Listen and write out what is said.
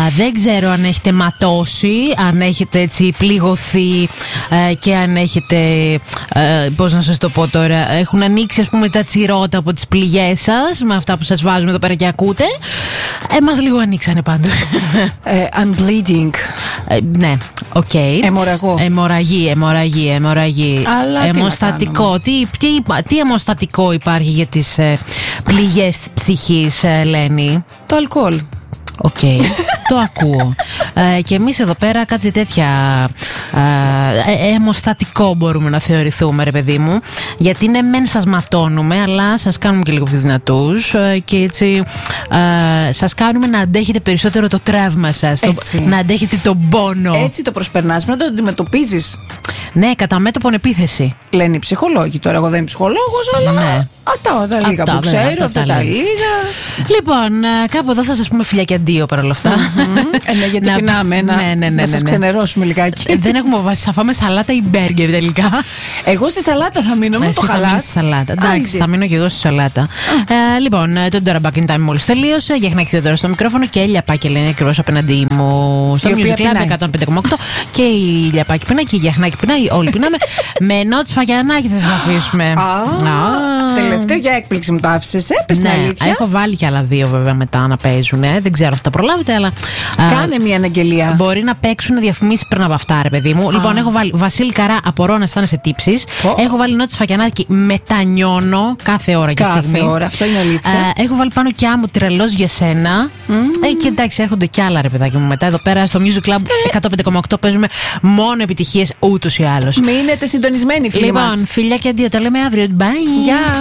Δεν ξέρω αν έχετε ματώσει, αν έχετε έτσι πληγωθεί και αν έχετε, πώς να σας το πω τώρα, έχουν ανοίξει ας πούμε τα τσιρώτα από τις πληγές σας με αυτά που σας βάζουμε εδώ πέρα και ακούτε. Μας λίγο ανοίξανε πάντως. I'm bleeding. Ναι, οκ. Αιμορραγώ. Αιμορραγή. Αλλά αιμοστατικό. Τι αιμοστατικό υπάρχει για τις πληγές της ψυχής, Ελένη? Το αλκοόλ. Οκ, το ακούω. Και εμείς εδώ πέρα κάτι τέτοια αιμοστατικό μπορούμε να θεωρηθούμε, ρε παιδί μου. Γιατί ναι, μεν σας ματώνουμε, αλλά σας κάνουμε και λίγο πιο δυνατούς και έτσι σας κάνουμε να αντέχετε περισσότερο το τραύμα σας, να αντέχετε τον πόνο. Έτσι το προσπερνάς, να το αντιμετωπίζεις. Ναι, κατά μέτωπον επίθεση. Λένε οι ψυχολόγοι. Τώρα εγώ δεν είμαι ψυχολόγος, αλλά ναι. Αυτά τα λίγα που ξέρω, αυτά τα λίγα. Λοιπόν, κάπου εδώ θα σας πούμε φιλιά και αντίο παρόλα αυτά. Ναι, γιατί πεινάμε. Να σας ξενερώσουμε λιγάκι. Δεν έχουμε αποφασίσει, θα φάμε σαλάτα ή μπέργκερ τελικά. Εγώ στη σαλάτα θα μείνω, με το χαλάς. Στη σαλάτα. Εντάξει, θα μείνω και εγώ στη σαλάτα. Λοιπόν, το Dora Back in Time μόλις τελείωσε. Γιαχνάκη Θεοδόρα στο μικρόφωνο και η Λιαπάκη Ελένη ακριβώς απέναντί μου. Στο Music Club 105,8. Και η Λιαπάκη πεινάει και η Γιαχνάκη πεινάει. Όλοι πεινάμε. Με Νότ Σφαγιανάκη θα σας αφήσουμε. Τελευταίο για έκπληξη μου το άφησες, πες την αλήθεια. Έχω βάλει κι άλλα δύο βέβαια μετά να παίζουν. Δεν ξέρω αν θα προλάβετε, αλλά. Κάνε μια αναγγελία. Μπορεί να παίξουν διαφημίσεις πριν από αυτά, ρε παιδί μου. Λοιπόν, έχω βάλει Βασίλη Καρά, απορώ να αισθάνεσαι τύψεις. Έχω βάλει Νότ Σφαγιανάκη, μετανιώνω κάθε ώρα και στιγμή. Κάθε ώρα, αυτό είναι αλήθεια. Έχω βάλει πάνω κι άμμο τρελός για σένα. Και εντάξει, έρχονται κι άλλα, ρε παιδάκι μου μετά. Εδώ πέρα στο Music Club 105,8 παίζουμε μόνο επιτυχίες ούτως ή άλλως. Μείνετε συντονισμένοι, φίλοι μας. Λοιπόν, φιλιά και αντίο, τα λέμε αύριο. Bye.